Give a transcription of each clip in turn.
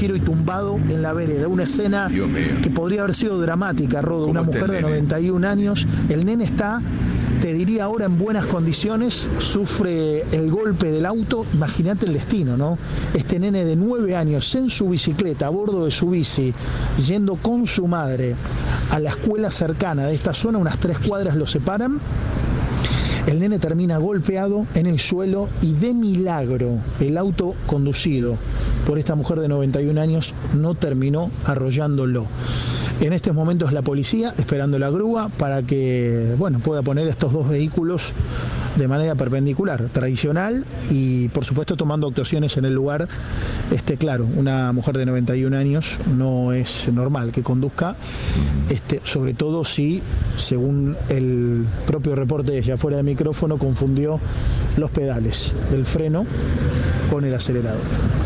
giro y tumbado en la vereda. Una escena que podría haber sido dramática, Rodo. Una mujer de 91 años. El nene está, te diría ahora, en buenas condiciones, sufre el golpe del auto. Imagínate el destino, ¿no? Este nene de 9 años en su bicicleta, a bordo de su bici, yendo con su madre a la escuela cercana de esta zona, unas 3 cuadras lo separan. El nene termina golpeado en el suelo y de milagro el auto conducido por esta mujer de 91 años no terminó arrollándolo. En estos momentos la policía esperando la grúa para que, bueno, pueda poner estos 2 vehículos de manera perpendicular, tradicional, y por supuesto tomando actuaciones en el lugar. Claro, una mujer de 91 años no es normal que conduzca, sobre todo si, según el propio reporte de ella fuera de micrófono, confundió los pedales del freno con el acelerador.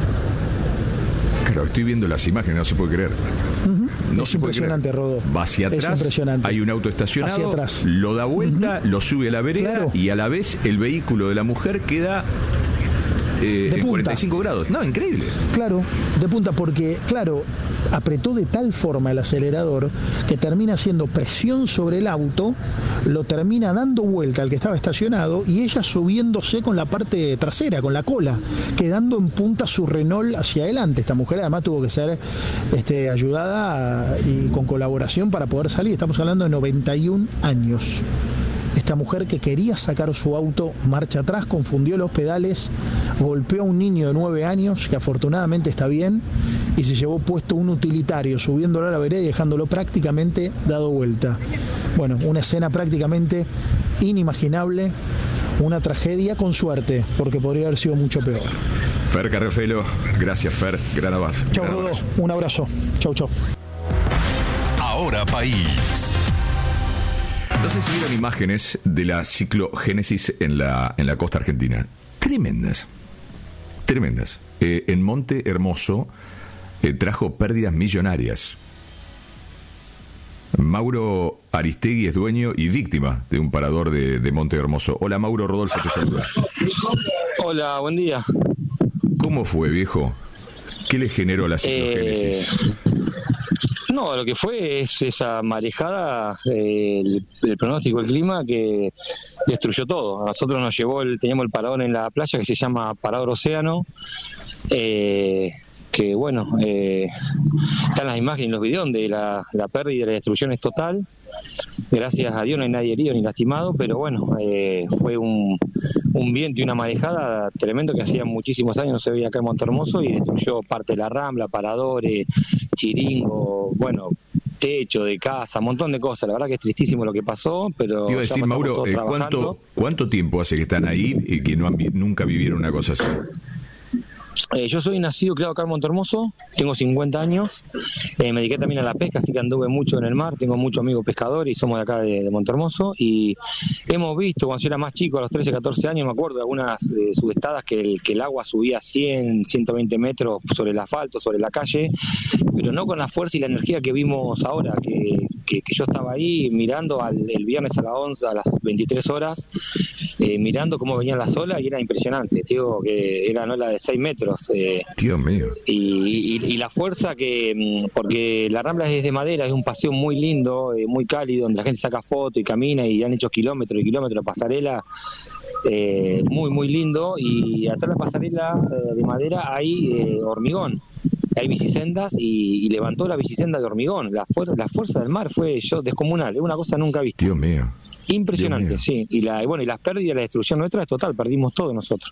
Claro, estoy viendo las imágenes, no se puede creer. No es impresionante, Rodó. Va hacia atrás, hay un auto estacionado, lo da vuelta, lo sube a la vereda, claro, y a la vez el vehículo de la mujer queda en 45 grados. No, increíble. Claro, de punta, porque, claro, apretó de tal forma el acelerador que termina haciendo presión sobre el auto, lo termina dando vuelta al que estaba estacionado y ella subiéndose con la parte trasera, con la cola, quedando en punta su Renault hacia adelante. Esta mujer además tuvo que ser ayudada y con colaboración para poder salir. Estamos hablando de 91 años. Esta mujer que quería sacar su auto marcha atrás, confundió los pedales, golpeó a un niño de 9 años, que afortunadamente está bien, y se llevó puesto un utilitario, subiéndolo a la vereda y dejándolo prácticamente dado vuelta. Bueno, una escena prácticamente inimaginable, una tragedia con suerte, porque podría haber sido mucho peor. Fer Carrefelo, gracias Fer, gran abrazo. Chau Rodó, un abrazo. Chau, chau. Ahora País. No sé si vieron imágenes de la ciclogénesis en la costa argentina. Tremendas. En Monte Hermoso trajo pérdidas millonarias. Mauro Aristegui es dueño y víctima de un parador de Monte Hermoso. Hola Mauro, Rodolfo te saluda. Hola, buen día. ¿Cómo fue, viejo? ¿Qué le generó la ciclogénesis? No, lo que fue es esa marejada, el pronóstico del clima que destruyó todo. A nosotros nos llevó, teníamos el parador en la playa que se llama Parador Océano, que bueno, están las imágenes y los videos donde la pérdida y la destrucción es total. Gracias a Dios no hay nadie herido ni lastimado, pero bueno, fue un viento y una marejada tremendo que hacía muchísimos años no se veía acá en Monte Hermoso y destruyó parte de la rambla, paradores, chiringo, bueno, techo de casa, un montón de cosas. La verdad que es tristísimo lo que pasó, pero... Te iba a decir, Mauro, ¿cuánto tiempo hace que están ahí y que nunca vivieron una cosa así? Yo soy nacido y criado acá en Monte Hermoso, tengo 50 años, me dediqué también a la pesca, así que anduve mucho en el mar, tengo muchos amigos pescadores y somos de acá de Monte Hermoso y hemos visto, cuando yo era más chico, a los 13, 14 años, me acuerdo de algunas subestadas que el agua subía 100, 120 metros sobre el asfalto, sobre la calle, pero no con la fuerza y la energía que vimos ahora, que yo estaba ahí mirando el viernes a las 11, a las 23 horas, mirando cómo venían las olas y era impresionante, digo que era una ola de 6 metros. Dios mío. Y la fuerza porque la Rambla es de madera, es un paseo muy lindo, muy cálido, donde la gente saca fotos y camina y han hecho kilómetros y kilómetros de pasarela, muy muy lindo, y atrás de la pasarela de madera hay hormigón, hay bicisendas y levantó la bicisenda de hormigón. La fuerza del mar fue descomunal, es una cosa nunca vista. Dios mío. Impresionante, Dios mío. sí. Y las pérdidas, la destrucción nuestra es total, perdimos todo nosotros.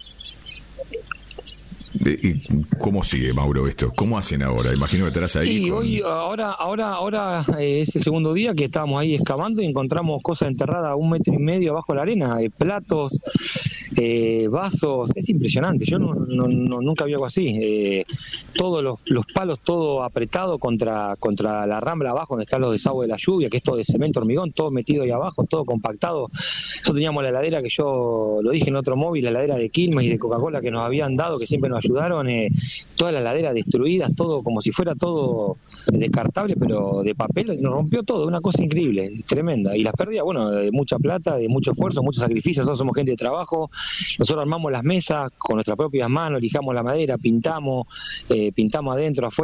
¿Y cómo sigue, Mauro, esto? ¿Cómo hacen ahora? Imagino que estarás ahí. Sí, hoy, ahora es el segundo día que estábamos ahí excavando y encontramos cosas enterradas a 1,5 metros abajo de la arena, platos, vasos, es impresionante. Yo nunca vi algo así. Todos los palos, todo apretado contra la rambla abajo, donde están los desagües de la lluvia, que es todo de cemento, hormigón, todo metido ahí abajo, todo compactado. Nosotros teníamos la heladera que yo lo dije en otro móvil, la heladera de Quilmes y de Coca-Cola que nos habían dado, que siempre nos ayudaron, toda la heladera destruida, todo como si fuera todo descartable, pero de papel, nos rompió todo, una cosa increíble, tremenda. Y las pérdidas, bueno, de mucha plata, de mucho esfuerzo, mucho sacrificio. Nosotros somos gente de trabajo, nosotros armamos las mesas con nuestras propias manos, lijamos la madera, pintamos adentro, afuera.